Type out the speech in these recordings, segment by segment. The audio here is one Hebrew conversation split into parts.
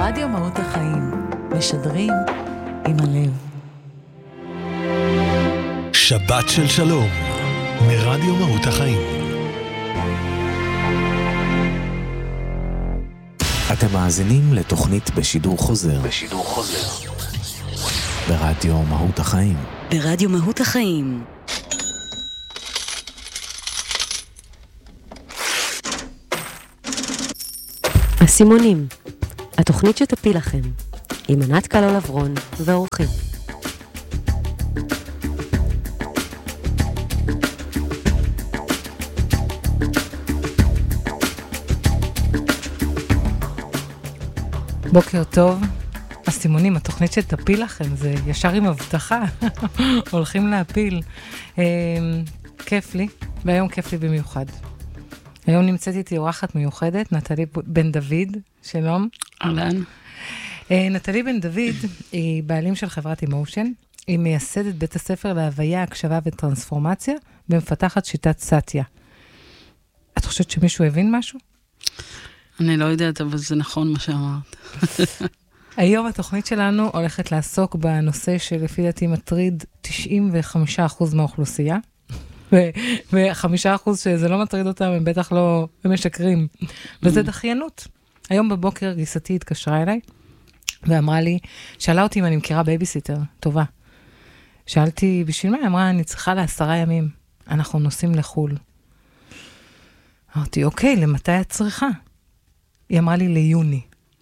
רדיו מהות החיים, משדרים עם הלב. שבת של שלום, מרדיו מהות החיים. אתם מאזינים לתוכנית בשידור חוזר. ברדיו מהות החיים. ברדיו מהות החיים. הסימונים, התוכנית שתפיל לכם, עם ענת קלו לברון ואורחים. בוקר טוב, הסימונים, התוכנית שתפיל לכם, זה ישר עם הבטחה, הולכים להפיל. כיף לי, והיום כיף לי במיוחד. היום נמצאת איתי אורחת מיוחדת, נטלי בן דוד, שלום. אהלן. נטלי בן דוד היא בעלים של חברת אימושן, היא מייסדת בית הספר להוויה, הקשבה וטרנספורמציה, ומפתחת שיטת סאטיה. את חושבת שמישהו הבין משהו? אני לא יודעת, אבל זה נכון מה שאמרת. היום התוכנית שלנו הולכת לעסוק בנושא שלפי דעתי מטריד 95% מהאוכלוסייה, ו5% שזה לא מטריד אותם, הם בטח לא משקרים, וזה דחיינות. היום בבוקר גיסתי התקשרה אליי, ואמרה לי, שאלה אותי אם אני מכירה בייביסיטר, טובה. שאלתי, בשביל מה? היא אמרה, אני צריכה ל10 ימים, אנחנו נוסעים לחול. אמרתי, אוקיי, למתי את צריכה? היא אמרה לי ליוני.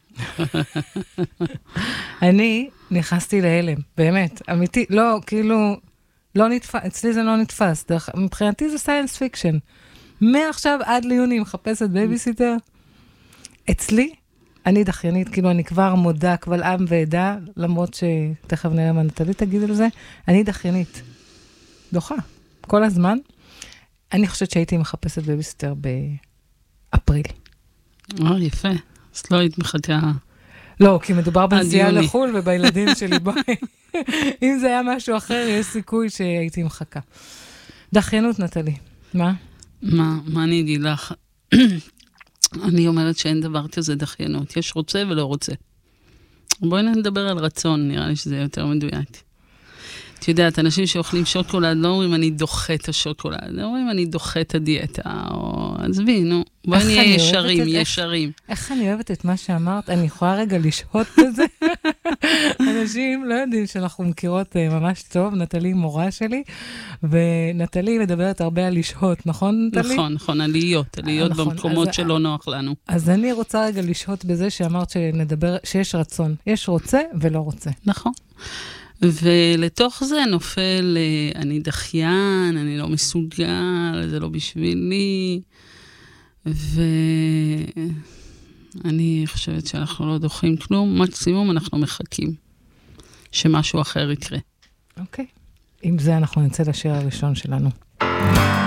אני נכנסתי להלם, באמת, אמיתי, לא, כאילו, לא נתפס, אצלי זה לא נתפס, מבחינתי זה סיינס פיקשן. מעכשיו עד ליוני מחפשת בייביסיטר. אצלי, אני דחיינית, כאילו אני כבר מודה, קבל עם ועדה, למרות שתכף נראה מה נטלי תגיד על זה, אני דחיינית. דוחה, כל הזמן. אני חושבת שהייתי מחפשת בייביסיטר באפריל. יפה. אז לא היית מחכה. לא, כי מדובר בנסיעה לחול ובילדים שלי, בואי. אם זה היה משהו אחר, יש סיכוי שהייתי מחכה. דחיינות, נטלי. מה? מה אני אגיד לך? אני אומרת שאין דבר כזה דחיינות. יש רוצה ולא רוצה. בואי נדבר על רצון, נראה לי שזה יותר מדויק. את יודעת, אנשים שאוכלים שוקולד, לא אומרים אני דוחה את השוקולד, לא אומרים אני דוחה את הדיאטה, או עזבי, נו, בואי נהיה ישרים. איך אני אוהבת את מה שאמרת? אני יכולה רגע לשהות בזה? אנשים לא יודעים שאנחנו מכירות ממש טוב, נטלי מורה שלי, ונטלי מדברת הרבה על לשהות, נכון נטלי? נכון, עליות במקומות שלא נוח לנו. אז אני רוצה רגע לשהות בזה שאמרת שנדבר, שיש רצון, יש רוצה ולא רוצה. נכון. ולתוך זה נופל, אני דחיין, אני לא מסוגל, זה לא בשבילי, ואני חושבת שאנחנו לא דוחים כלום, מקסימום אנחנו מחכים שמשהו אחר יקרה. אוקיי. עם זה אנחנו נצא לשיר הראשון שלנו.